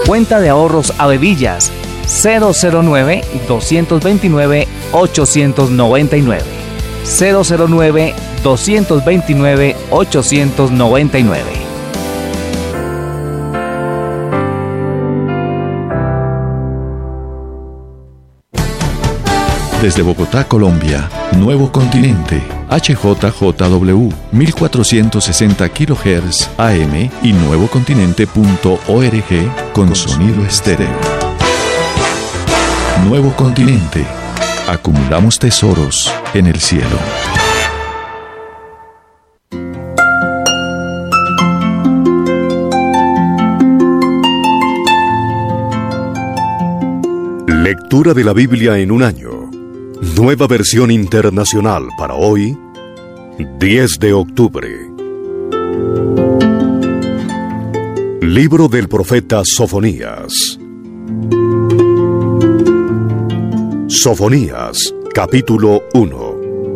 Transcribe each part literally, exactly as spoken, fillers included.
Cuenta de ahorros Avevillas cero cero nueve, dos dos nueve, ocho nueve nueve. cero cero nueve, dos dos nueve, ocho nueve nueve. Desde Bogotá, Colombia, Nuevo Continente, H J J W, mil cuatrocientos sesenta kilohertz A M y nuevocontinente punto org con sonido estéreo. Nuevo Continente. Acumulamos tesoros en el cielo. Lectura de la Biblia en un año. Nueva versión internacional para hoy, diez de octubre. Libro del profeta Sofonías. Sofonías, capítulo uno.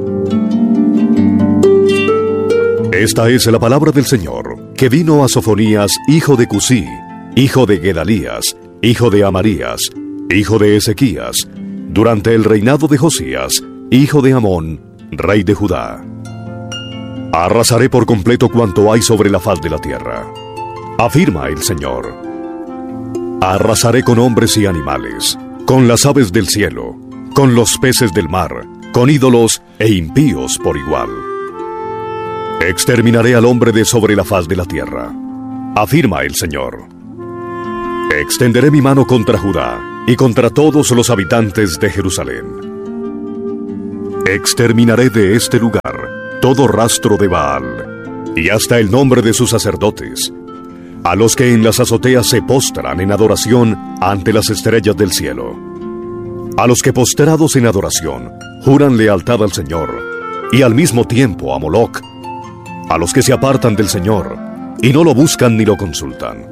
Esta es la palabra del Señor, que vino a Sofonías, hijo de Cusí, hijo de Gedalías, hijo de Amarías, hijo de Ezequías, durante el reinado de Josías, hijo de Amón, rey de Judá. Arrasaré por completo cuanto hay sobre la faz de la tierra, afirma el Señor. Arrasaré con hombres y animales, con las aves del cielo, con los peces del mar, con ídolos e impíos por igual. Exterminaré al hombre de sobre la faz de la tierra, afirma el Señor. Extenderé mi mano contra Judá y contra todos los habitantes de Jerusalén. Exterminaré de este lugar todo rastro de Baal, y hasta el nombre de sus sacerdotes, a los que en las azoteas se postran en adoración ante las estrellas del cielo, a los que postrados en adoración juran lealtad al Señor, y al mismo tiempo a Moloc, a los que se apartan del Señor, y no lo buscan ni lo consultan.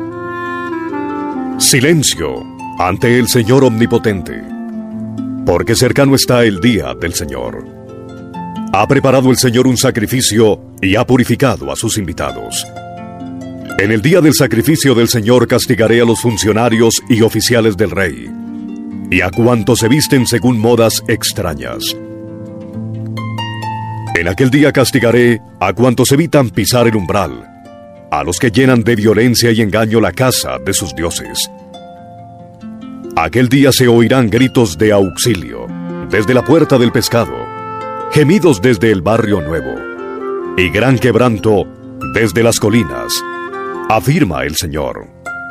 Silencio ante el Señor omnipotente, porque cercano está el día del Señor. Ha preparado el Señor un sacrificio y ha purificado a sus invitados. En el día del sacrificio del Señor castigaré a los funcionarios y oficiales del rey, y a cuantos se visten según modas extrañas. En aquel día castigaré a cuantos evitan pisar el umbral, a los que llenan de violencia y engaño la casa de sus dioses. Aquel día se oirán gritos de auxilio desde la puerta del pescado, gemidos desde el barrio nuevo, y gran quebranto desde las colinas, afirma el Señor.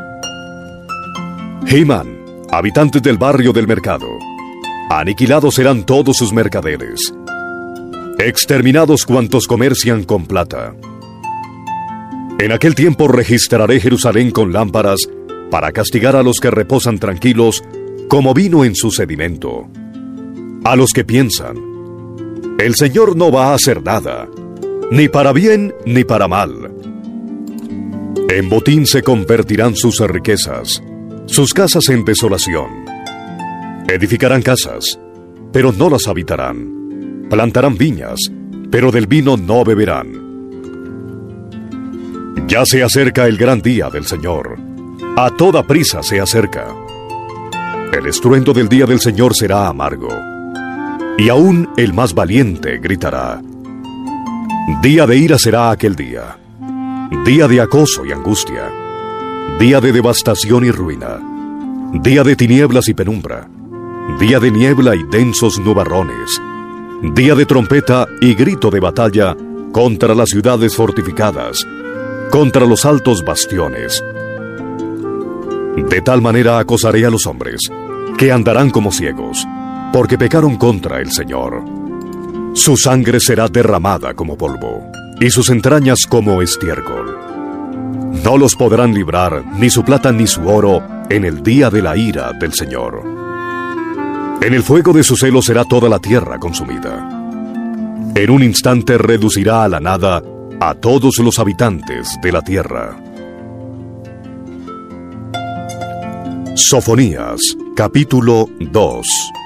Giman, habitantes del barrio del mercado, aniquilados serán todos sus mercaderes, exterminados cuantos comercian con plata. En aquel tiempo registraré Jerusalén con lámparas para castigar a los que reposan tranquilos como vino en su sedimento, a los que piensan, el Señor no va a hacer nada, ni para bien ni para mal. En botín se convertirán sus riquezas, sus casas en desolación. Edificarán casas, pero no las habitarán. Plantarán viñas, pero del vino no beberán. Ya se acerca el gran día del Señor. A toda prisa se acerca. El estruendo del día del Señor será amargo, y aún el más valiente gritará. Día de ira será aquel día, día de acoso y angustia, día de devastación y ruina, día de tinieblas y penumbra, día de niebla y densos nubarrones, día de trompeta y grito de batalla contra las ciudades fortificadas, contra los altos bastiones. De tal manera acosaré a los hombres, que andarán como ciegos, porque pecaron contra el Señor. Su sangre será derramada como polvo, y sus entrañas como estiércol. No los podrán librar ni su plata ni su oro en el día de la ira del Señor. En el fuego de su celo será toda la tierra consumida. En un instante reducirá a la nada a todos los habitantes de la tierra. Sofonías, capítulo dos.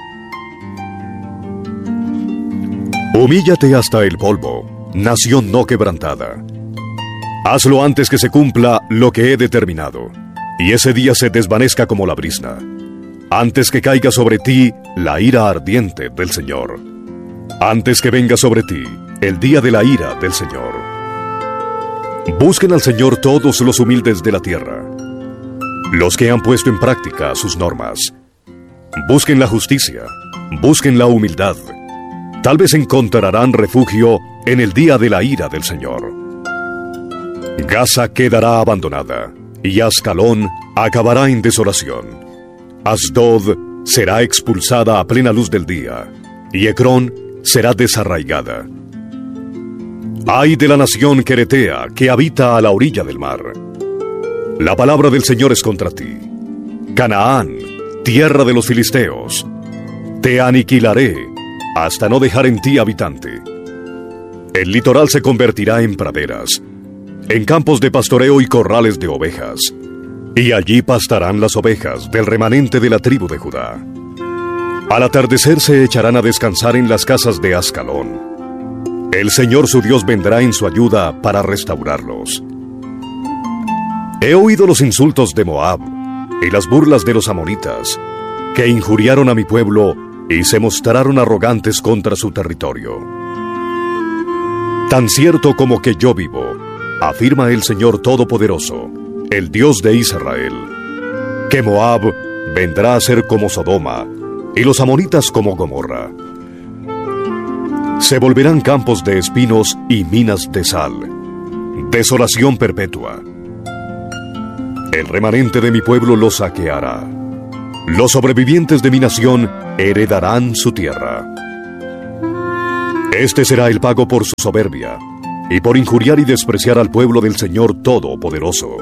Humíllate hasta el polvo, nación no quebrantada. Hazlo antes que se cumpla lo que he determinado, y ese día se desvanezca como la brisna, antes que caiga sobre ti la ira ardiente del Señor, antes que venga sobre ti el día de la ira del Señor. Busquen al Señor todos los humildes de la tierra, los que han puesto en práctica sus normas. Busquen la justicia, busquen la humildad. Tal vez encontrarán refugio en el día de la ira del Señor. Gaza quedará abandonada, y Ascalón acabará en desolación. Asdod será expulsada a plena luz del día, y Ecrón será desarraigada. ¡Ay de la nación queretea que habita a la orilla del mar! La palabra del Señor es contra ti. Canaán, tierra de los filisteos, te aniquilaré hasta no dejar en ti habitante. El litoral se convertirá en praderas, en campos de pastoreo y corrales de ovejas, y allí pastarán las ovejas del remanente de la tribu de Judá. Al atardecer se echarán a descansar en las casas de Ascalón. El Señor su Dios vendrá en su ayuda para restaurarlos. He oído los insultos de Moab y las burlas de los amonitas, que injuriaron a mi pueblo y se mostraron arrogantes contra su territorio. Tan cierto como que yo vivo, afirma el Señor Todopoderoso, el Dios de Israel, que Moab vendrá a ser como Sodoma y los amonitas como Gomorra. Se volverán campos de espinos y minas de sal, desolación perpetua. El remanente de mi pueblo los saqueará. Los sobrevivientes de mi nación heredarán su tierra. Este será el pago por su soberbia y por injuriar y despreciar al pueblo del Señor Todopoderoso.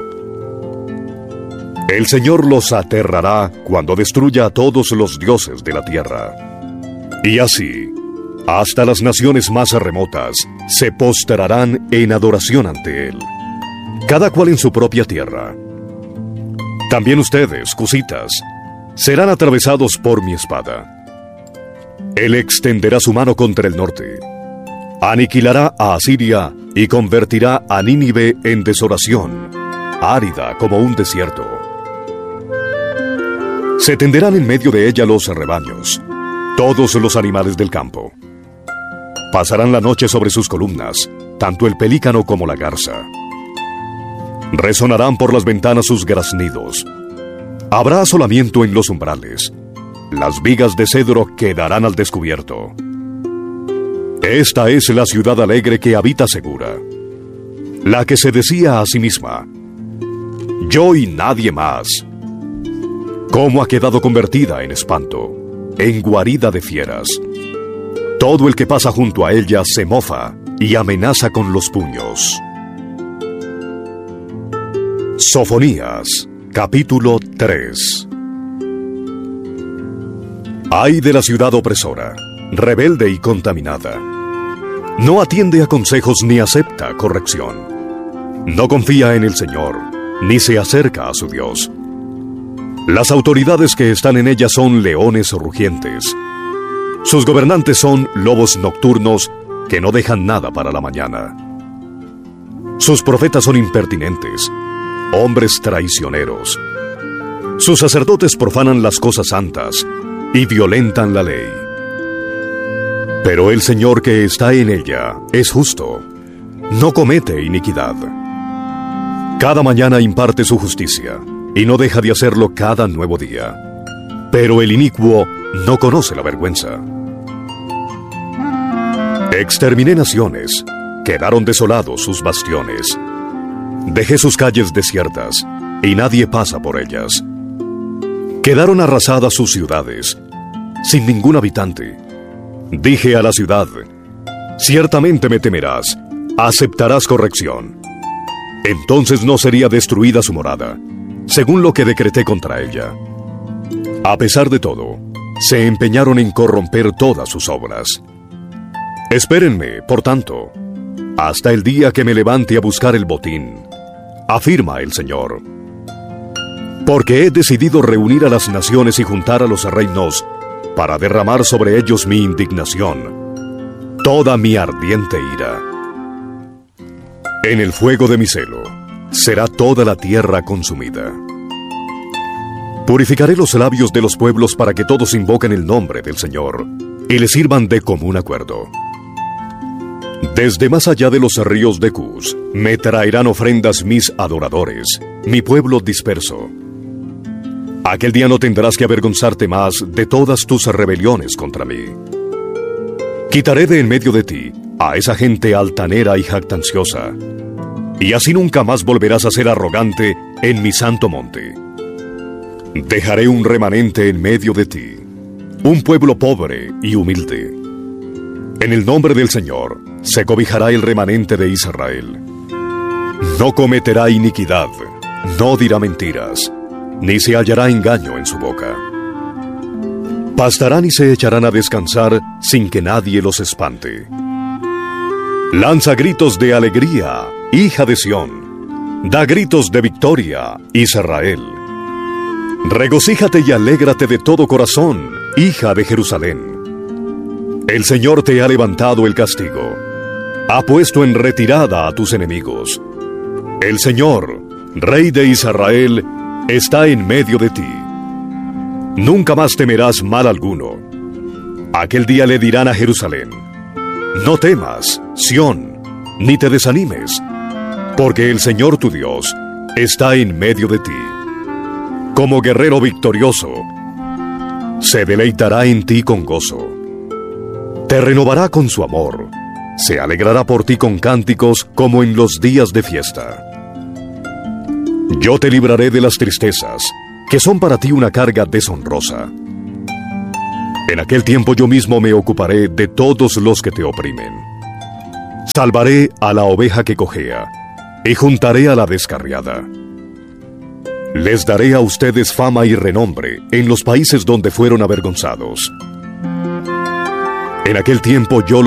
El Señor los aterrará cuando destruya a todos los dioses de la tierra. Y así, hasta las naciones más remotas se postrarán en adoración ante Él, cada cual en su propia tierra. También ustedes, cusitas, serán atravesados por mi espada. Él extenderá su mano contra el norte, aniquilará a Asiria y convertirá a Nínive en desolación, árida como un desierto. Se tenderán en medio de ella los rebaños, todos los animales del campo. Pasarán la noche sobre sus columnas, tanto el pelícano como la garza. Resonarán por las ventanas sus graznidos. Habrá asolamiento en los umbrales. Las vigas de cedro quedarán al descubierto. Esta es la ciudad alegre que habita segura, la que se decía a sí misma: yo y nadie más. ¿Cómo ha quedado convertida en espanto, en guarida de fieras? Todo el que pasa junto a ella se mofa y amenaza con los puños. Sofonías, capítulo tres. Ay de la ciudad opresora, rebelde y contaminada. No atiende a consejos ni acepta corrección. No confía en el Señor, ni se acerca a su Dios. Las autoridades que están en ella son leones rugientes. Sus gobernantes son lobos nocturnos que no dejan nada para la mañana. Sus profetas son impertinentes, hombres traicioneros. Sus sacerdotes profanan las cosas santas y violentan la ley. Pero el Señor que está en ella es justo, no comete iniquidad. Cada mañana imparte su justicia y no deja de hacerlo cada nuevo día. Pero el inicuo no conoce la vergüenza. Exterminé naciones, quedaron desolados sus bastiones. Dejé sus calles desiertas y nadie pasa por ellas. Quedaron arrasadas sus ciudades, sin ningún habitante. Dije a la ciudad: ciertamente me temerás, aceptarás corrección. Entonces no sería destruida su morada, según lo que decreté contra ella. A pesar de todo, se empeñaron en corromper todas sus obras. Espérenme, por tanto, hasta el día que me levante a buscar el botín, afirma el Señor. Porque he decidido reunir a las naciones y juntar a los reinos para derramar sobre ellos mi indignación, toda mi ardiente ira. En el fuego de mi celo será toda la tierra consumida. Purificaré los labios de los pueblos para que todos invoquen el nombre del Señor y le sirvan de común acuerdo. Desde más allá de los ríos de Cus me traerán ofrendas mis adoradores, mi pueblo disperso. Aquel día no tendrás que avergonzarte más de todas tus rebeliones contra mí. Quitaré de en medio de ti a esa gente altanera y jactanciosa, y así nunca más volverás a ser arrogante en mi santo monte. Dejaré un remanente en medio de ti, un pueblo pobre y humilde. En el nombre del Señor se cobijará el remanente de Israel. No cometerá iniquidad, no dirá mentiras, ni se hallará engaño en su boca. Pastarán y se echarán a descansar sin que nadie los espante. Lanza gritos de alegría, hija de Sión. Da gritos de victoria, Israel. Regocíjate y alégrate de todo corazón, hija de Jerusalén. El Señor te ha levantado el castigo. Ha puesto en retirada a tus enemigos. El Señor, Rey de Israel, está en medio de ti. Nunca más temerás mal alguno. Aquel día le dirán a Jerusalén: no temas, Sión, ni te desanimes, porque el Señor tu Dios está en medio de ti. Como guerrero victorioso, se deleitará en ti con gozo. Te renovará con su amor. Se alegrará por ti con cánticos como en los días de fiesta. Yo te libraré de las tristezas, que son para ti una carga deshonrosa. En aquel tiempo yo mismo me ocuparé de todos los que te oprimen. Salvaré a la oveja que cojea, y juntaré a la descarriada. Les daré a ustedes fama y renombre en los países donde fueron avergonzados. En aquel tiempo yo